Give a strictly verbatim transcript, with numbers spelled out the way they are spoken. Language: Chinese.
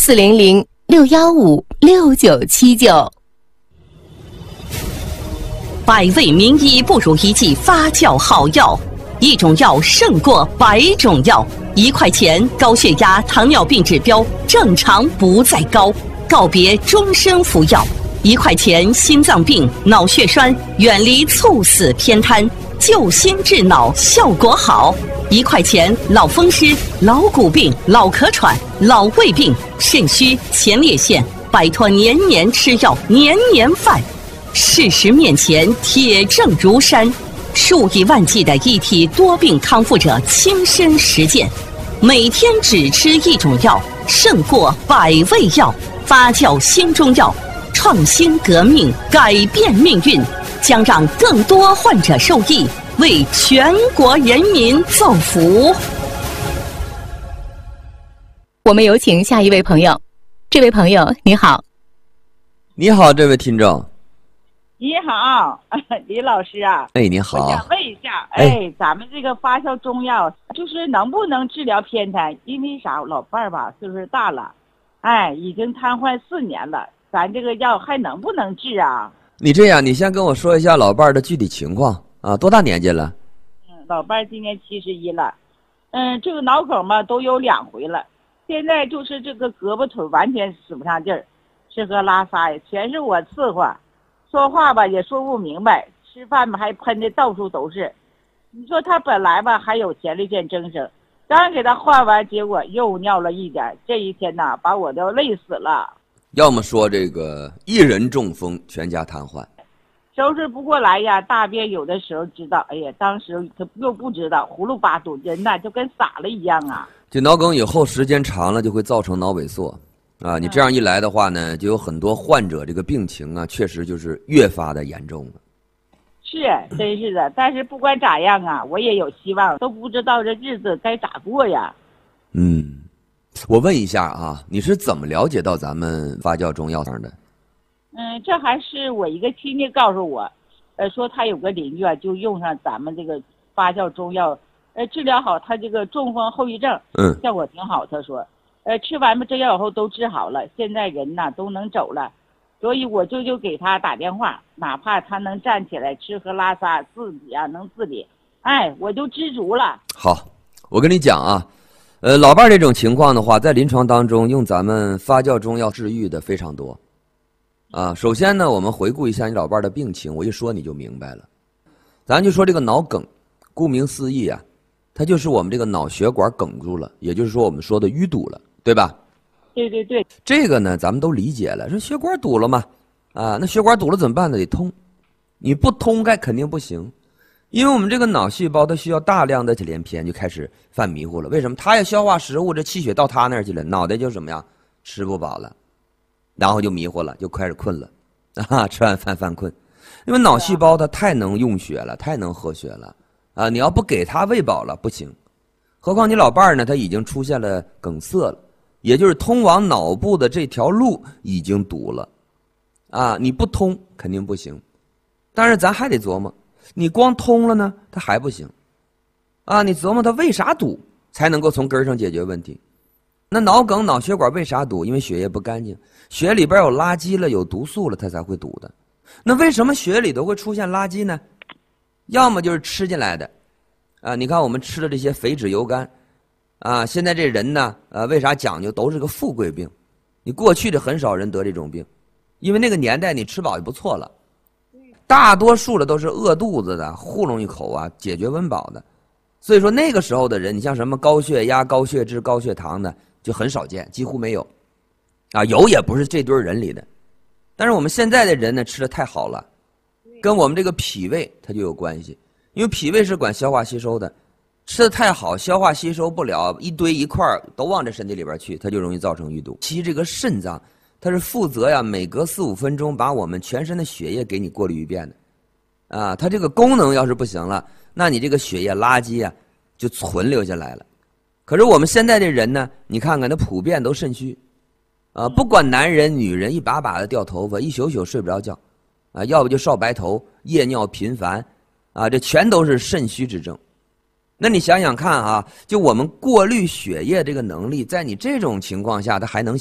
四零零六幺五六九七九。 百味名医不如一剂发酵好药，一种药胜过百种药。一块钱，高血压、糖尿病指标正常不再高，告别终身服药。一块钱，心脏病、脑血栓远离猝死偏瘫，救心治脑效果好。一块钱，老风湿、老骨病、老咳喘、老胃病、肾虚、前列腺，摆脱年年吃药、年年犯。事实面前，铁证如山，数以万计的一体多病康复者亲身实践，每天只吃一种药，胜过百味药。发酵新中药，创新革命，改变命运，将让更多患者受益，为全国人民造福。 我们有请下一位朋友。这位朋友你好。 你好，这位听众。 你好，李老师啊。 哎，你好。 我想问一下，哎，哎咱们这个发酵中药，就是能不能治疗偏瘫？因为啥？我老伴儿吧，岁数大了，哎，已经瘫痪四年了，咱这个药还能不能治啊？ 你这样，你先跟我说一下老伴儿的具体情况啊，多大年纪了？ 嗯，老伴儿今年七十一了，嗯，这个脑梗嘛都有两回了，现在就是这个胳膊腿完全使不上劲儿，吃喝拉撒也全是我伺候。说话吧也说不明白，吃饭吧还喷的到处都是。你说他本来吧还有前列腺增生，刚给他换完，结果又尿了一点。这一天呐，把我都累死了。 要么说这个一人中风，全家瘫痪， 收拾不过来呀。大便有的时候知道，哎呀，当时他又不知道，葫芦巴肚，人呐就跟傻了一样啊。 这脑梗以后时间长了就会造成脑萎缩。啊，你这样一来的话呢，就有很多患者这个病情啊，确实就是越发的严重了。 是，真是的。但是不管咋样啊，我也有希望，都不知道这日子该咋过呀。 嗯，我问一下啊，你是怎么了解到咱们发酵中药上的？ 嗯，这还是我一个亲戚告诉我，呃，说他有个邻居啊，就用上咱们这个发酵中药，呃，治疗好他这个中风后遗症， 嗯， 效果挺好。他说。呃，吃完吧这药以后都治好了，现在人呐都能走了，所以我就就给他打电话，哪怕他能站起来吃喝拉撒自己啊能自理，哎，我就知足了。 好，我跟你讲啊，呃，老伴儿这种情况的话，在临床当中用咱们发酵中药治愈的非常多。啊，首先呢，我们回顾一下你老伴儿的病情，我一说你就明白了。咱就说这个脑梗，顾名思义啊，它就是我们这个脑血管梗住了，也就是说我们说的淤堵了。对吧？ 对对对， 这个呢，咱们都理解了。说血管堵了嘛，啊，那血管堵了怎么办呢？得通，你不通该肯定不行，因为我们这个脑细胞它需要大量的连篇，就开始犯迷糊了。为什么？它要消化食物，这气血到它那儿去了，脑袋就什么呀？吃不饱了，然后就迷糊了，就开始困了，啊，吃完饭犯困，因为脑细胞它太能用血了，太能喝血了，啊，你要不给它喂饱了不行。何况你老伴儿呢，他已经出现了梗塞了。也就是通往脑部的这条路已经堵了，啊，你不通肯定不行。但是咱还得琢磨，你光通了呢，它还不行，啊，你琢磨它为啥堵，才能够从根儿上解决问题。那脑梗、脑血管为啥堵？因为血液不干净，血里边有垃圾了，有毒素了，它才会堵的。那为什么血里头会出现垃圾呢？要么就是吃进来的，啊，你看我们吃的这些肥脂油干。啊，现在这人呢，呃，为啥讲究都是个富贵病？你过去的很少人得这种病，因为那个年代你吃饱就不错了，大多数的都是饿肚子的，糊弄一口啊，解决温饱的。所以说那个时候的人，你像什么高血压、高血脂、高血糖的，就很少见，几乎没有。啊，有也不是这堆人里的。但是我们现在的人呢，吃的太好了，跟我们这个脾胃它就有关系，因为脾胃是管消化吸收的。吃的太好，消化吸收不了，一堆一块都往这身体里边去，它就容易造成淤堵。其实这个肾脏，它是负责呀，每隔四五分钟把我们全身的血液给你过滤一遍的，啊，它这个功能要是不行了，那你这个血液垃圾啊就存留下来了。可是我们现在这人呢，你看看，他普遍都肾虚，啊，不管男人女人，一把把的掉头发，一宿宿睡不着觉，啊，要不就少白头，夜尿频繁，啊，这全都是肾虚之症。那你想想看啊，就我们过滤血液这个能力，在你这种情况下，它还能